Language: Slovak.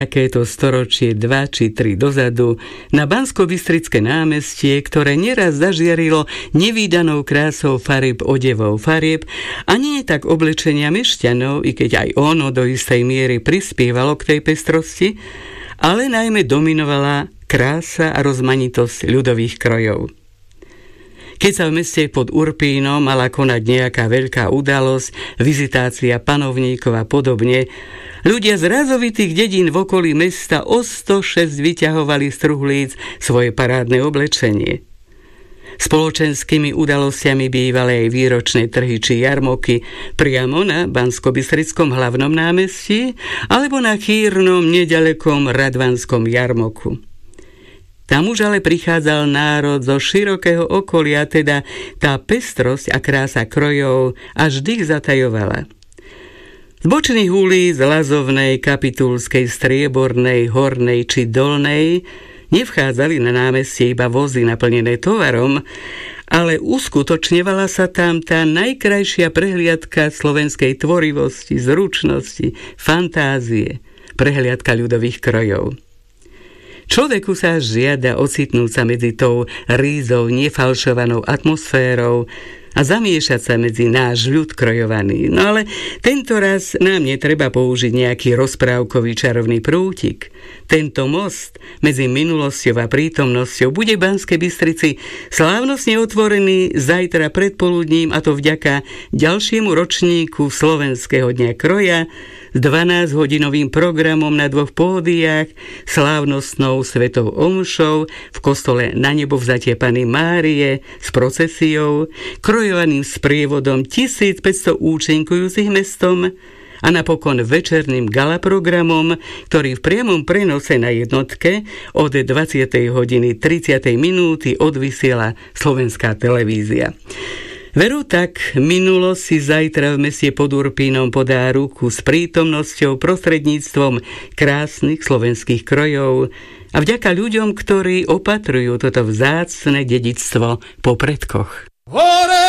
takéto storočie 2 či 3 dozadu na Banskobystrické námestie, ktoré neraz zažiarilo nevídanou krásou farieb, odevov farieb a nie tak oblečenia mešťanov, i keď aj ono do istej miery prispievalo k tej pestrosti, ale najmä dominovala krása a rozmanitosť ľudových krojov. Keď sa v meste pod Urpínom mala konať nejaká veľká udalosť, vizitácia panovníkov a podobne, ľudia z razovitých dedín v okolí mesta o 106 vyťahovali z truhlíc svoje parádne oblečenie. Spoločenskými udalosťami bývali aj výročné trhy či jarmoky priamo na Banskobystrickom hlavnom námestí alebo na chýrnom nedalekom Radvanskom jarmoku. Tam už ale prichádzal národ zo širokého okolia, teda tá pestrosť a krása krojov až dých zatajovala. Z bočných ulic Lazovnej, Kapitulskej, Striebornej, Hornej či Dolnej nevchádzali na námestie iba vozy naplnené tovarom, ale uskutočňovala sa tam tá najkrajšia prehliadka slovenskej tvorivosti, zručnosti, fantázie, prehliadka ľudových krojov. Človeku sa žiada ocitnúť sa medzi tou rízou nefalšovanou atmosférou a zamiešať sa medzi náš ľud krojovaný. No ale tento raz nám netreba použiť nejaký rozprávkový čarovný prútik. Tento most medzi minulosťou a prítomnosťou bude v Banskej Bystrici slávnostne otvorený zajtra predpoludním, a to vďaka ďalšiemu ročníku Slovenského dňa kroja s 12-hodinovým programom na 2 pódiách, slávnostnou svetou omšou v kostole Na nebo vzatie Panny Márie s procesiou, krojovaným sprievodom 1500 účinkujúcich mestom a napokon večerným galaprogramom, ktorý v priamom prenose na jednotke od 20:30 odvysiela Slovenská televízia. Veru tak, minulosť si zajtra v meste pod Urpínom podá ruku s prítomnosťou prostredníctvom krásnych slovenských krojov a vďaka ľuďom, ktorí opatrujú toto vzácne dedičstvo po predkoch.